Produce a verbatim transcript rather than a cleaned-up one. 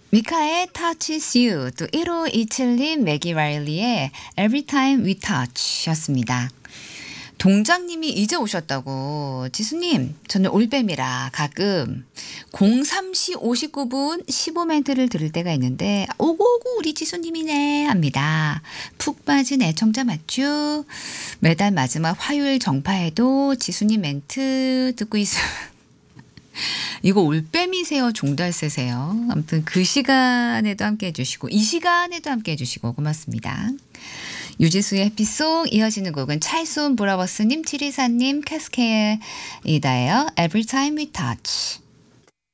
미카의 Touches You, 또 일오이칠님 매기 라일리의 Every Time We Touch 였습니다. 동장님이 이제 오셨다고. 지수님, 저는 올빼미라 가끔 공삼 시 오십구 분 십오 멘트를 들을 때가 있는데 오고오고 우리 지수님이네 합니다. 푹 빠진 애청자 맞죠? 매달 마지막 화요일 정파에도 지수님 멘트 듣고 있어요. 이거 올빼미세요? 종달새세요? 아무튼 그 시간에도 함께 해주시고 이 시간에도 함께 해주시고 고맙습니다. 유지수의 해피송, 이어지는 곡은 찰순 브라버스님, 칠이사님, 캐스케이다예요. Every time we touch.